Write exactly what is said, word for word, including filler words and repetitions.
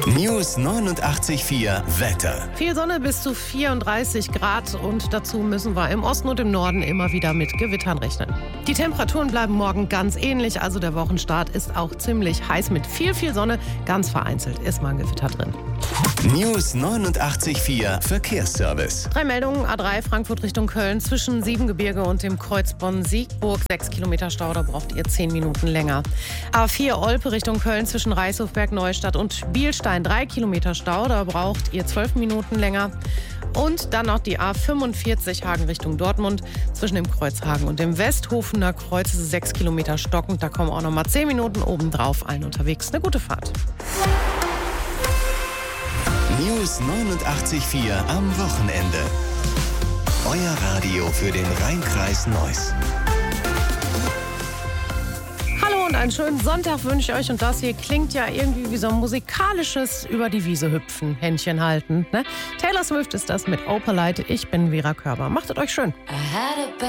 News neunundachtzig Komma vier Wetter. Viel Sonne bis zu vierunddreißig Grad und dazu müssen wir im Osten und im Norden immer wieder mit Gewittern rechnen. Die Temperaturen bleiben morgen ganz ähnlich, also der Wochenstart ist auch ziemlich heiß mit viel, viel Sonne. Ganz vereinzelt ist mal ein Gewitter drin. News neunundachtzig Komma vier Verkehrsservice. Drei Meldungen. A drei Frankfurt Richtung Köln zwischen Siebengebirge und dem Kreuz Bonn-Siegburg. Sechs Kilometer Stau, da braucht ihr zehn Minuten länger. A vier Olpe Richtung Köln zwischen Reißhofberg, Neustadt und Bielstein. Drei Kilometer Stau, da braucht ihr zwölf Minuten länger. Und dann noch die A fünfundvierzig Hagen Richtung Dortmund. Zwischen dem Kreuz Hagen und dem Westhofener Kreuz ist es sechs Kilometer stockend. Da kommen auch noch mal zehn Minuten obendrauf. Allen unterwegs eine gute Fahrt. News neunundachtzig Komma vier am Wochenende. Euer Radio für den Rhein-Kreis Neuss. Hallo und einen schönen Sonntag wünsche ich euch. Und das hier klingt ja irgendwie wie so ein musikalisches über die Wiese hüpfen, Händchen halten. Ne? Taylor Swift ist das mit Opalite. Ich bin Vera Körber. Macht es euch schön.